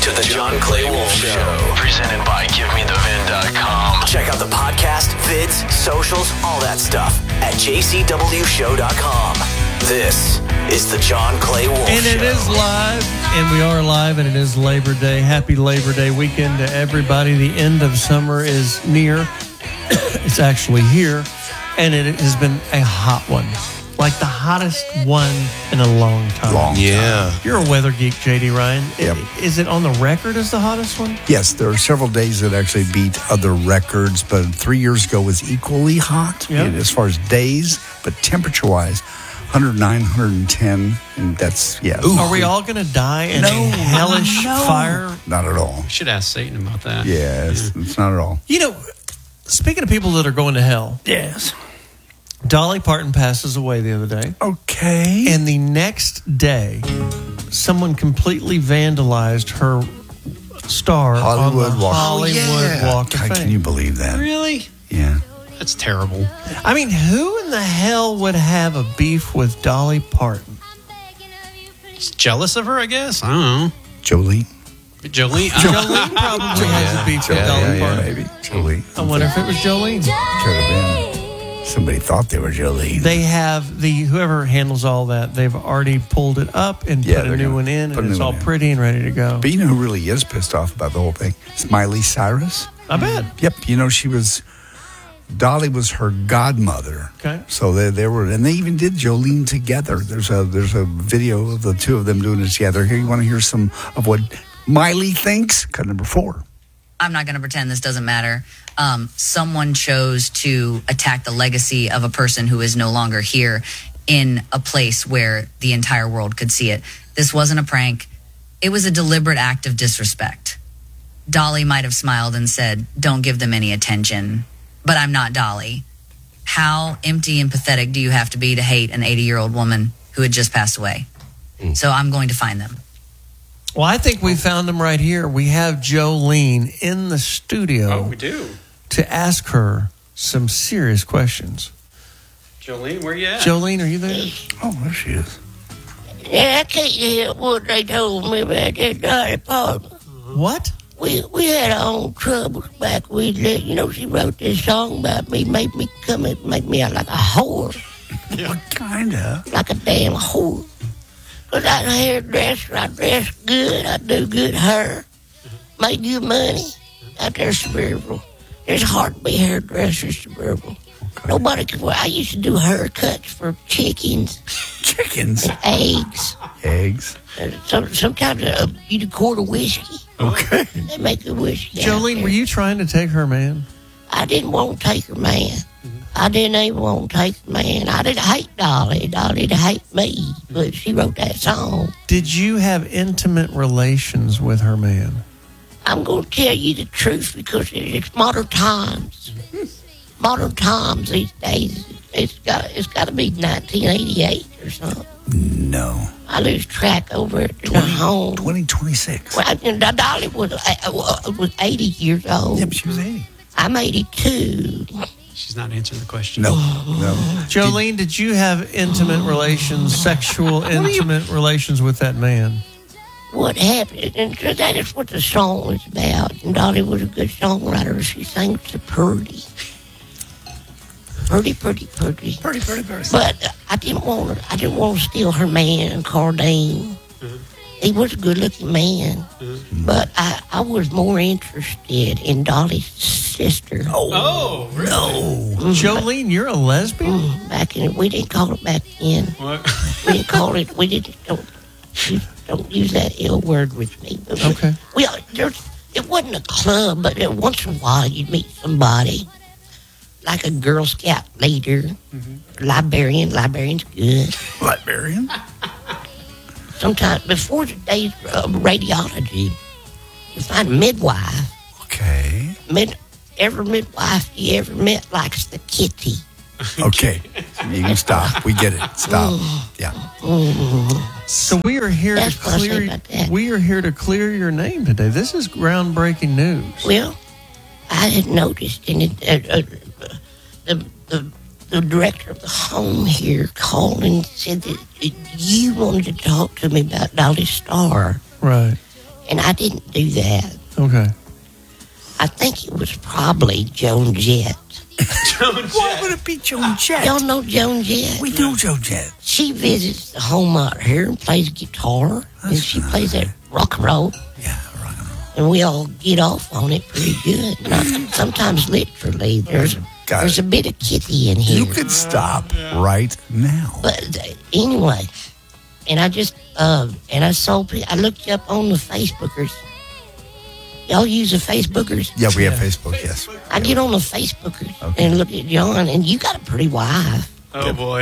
to the John Clay Wolf Show. Presented by GiveMeTheVin.com. Check out the podcast, vids, socials, all that stuff at jcwshow.com. This is the John Clay Wolf Show. And it is live, and we are live, and it is Labor Day. Happy Labor Day weekend to everybody. The end of summer is near. It's actually here, and it has been a hot one. Like the hottest one in a long time. Yeah. You're a weather geek, J.D. Ryan. Yep. Is it on the record as the hottest one? Yes, there are several days that actually beat other records, but 3 years ago was equally hot as far as days, but temperature-wise, 109, 110, and that's, Ooh. Are we all going to die in a hellish fire? Not at all. We should ask Satan about that. Yes, it's not at all. You know, speaking of people that are going to hell. Yes. Dolly Parton passes away the other day. Okay. And the next day, someone completely vandalized her star Hollywood on the Walk. Hollywood Walk of God, Fame. can you believe that? Really? Yeah. That's terrible. I mean, who in the hell would have a beef with Dolly Parton? He's jealous of her, I guess. I don't know. Jolene Jolene probably has a beef with Dolly Parton. maybe. Jolene. I wonder if it was Jolene. Could have been. Somebody thought they were Jolene. They have whoever handles all that, they've already pulled it up and put a new one in, and it's all pretty and ready to go. But you know who really is pissed off about the whole thing? It's Miley Cyrus. I bet. Yep. You know, Dolly was her godmother. Okay. So they were, and they even did Jolene together. There's a video of the two of them doing it together. Here, you want to hear some of what Miley thinks? Cut number 4. I'm not going to pretend this doesn't matter. Someone chose to attack the legacy of a person who is no longer here in a place where the entire world could see it. This wasn't a prank. It was a deliberate act of disrespect. Dolly might have smiled and said, "Don't give them any attention." But I'm not Dolly. How empty and pathetic do you have to be to hate an 80-year-old woman who had just passed away? So I'm going to find them. Well, I think we found them right here. We have Jolene in the studio. Oh, we do. To ask her some serious questions. Jolene, where you at? Jolene, are you there? Oh, there she is. Yeah, I can't help what they told me about that Dolly Parton. What? We had our own troubles back. She wrote this song about me, made me out like a whore. What kind of? Like a damn whore. Because I'm a hairdresser, I dress good, I do good hair, make good money out there, Suburban. It's hard to be a hairdresser, Suburban. Okay. Nobody can. I used to do haircuts for chickens. Chickens? Eggs. Eggs. Sometimes you do a quart of whiskey. Okay. They make good whiskey. Jolene, were you trying to take her man? I didn't want to take her man. I didn't even want to take her man. I didn't hate Dolly. Dolly didn't hate me, but she wrote that song. Did you have intimate relations with her man? I'm going to tell you the truth because it's modern times. Modern times these days. It's got to be 1988 or something. No. I lose track over at the home. 2026. Well, Dolly was 80 years old. Yep, she was 80. I'm 82. She's not answering the question. No. Jolene, did you have intimate relations, sexual intimate relations with that man? What happened? And that is what the song was about. And Dolly was a good songwriter. She sang so pretty. Pretty. But I didn't want to steal her man, Cardine. Mm-hmm. He was a good-looking man. Mm-hmm. But I was more interested in Dolly's sister. Oh, really? No. Jolene, you're a lesbian? We didn't call it back then. What? We didn't call it. We didn't. Don't use that ill word with me. Okay. It wasn't a club, but once in a while you'd meet somebody. Like a Girl Scout leader, librarian. Librarian's good. Librarian? Sometimes, before the days of radiology, you find a midwife. Okay. Every midwife you ever met likes the kitty. Okay. You can stop. We get it. Stop. Yeah. So we are here to clear your name today. This is groundbreaking news. Well, I had noticed, and the director of the home here called and said that you wanted to talk to me about Dolly Starr. Right. And I didn't do that. Okay. I think it was probably Joan Jett. Why would it be Joan Jett? Y'all know Joan Jett? We know Joan Jett. She visits the home out here and plays guitar. And she plays that rock and roll. Yeah, rock and roll. And we all get off on it pretty good. Not sometimes literally. There's a bit of Kitty in here. You could stop right now. But anyway, and I just, and I looked you up on the Facebookers. Y'all use the Facebookers? Yeah, we have Facebook, yes. I get on the Facebookers and look at John, and you got a pretty wife. Oh, boy.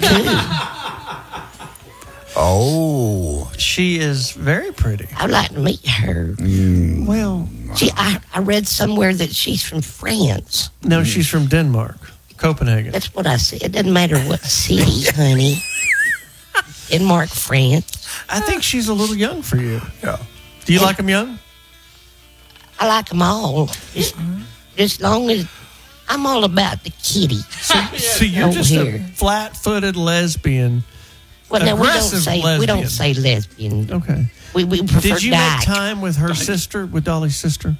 Oh. She is very pretty. I'd like to meet her. Well, I read somewhere that she's from France. no, she's from Denmark, Copenhagen. That's what I said. It doesn't matter what city, honey. Denmark, France. I think she's a little young for you. Yeah. Do you like them young? I like them all. Just long as I'm all about the kitty. So you're Over just here. a flat-footed lesbian. Well, no, aggressive we don't lesbian. say lesbian. Okay. We prefer Did you dyke. make time with her sister, with Dolly's sister?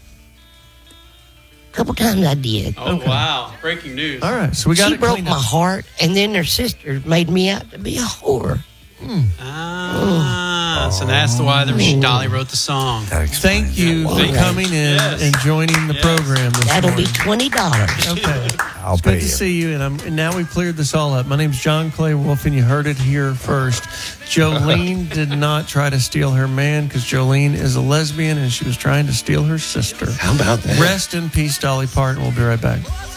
A couple times I did. Oh, wow. Breaking news. All right, so we got She it broke cleaned my up. heart, and then her sister made me out to be a whore. So that's why Dolly wrote the song. Thank you for Thank you. coming in and joining the program this That'll be morning. $20. Okay. I'll It's pay good to you. see you, and now we've cleared this all up. My name's John Clay Wolf, and you heard it here first. Jolene did not try to steal her man because Jolene is a lesbian, and she was trying to steal her sister. How about that? Rest in peace, Dolly Parton. We'll be right back.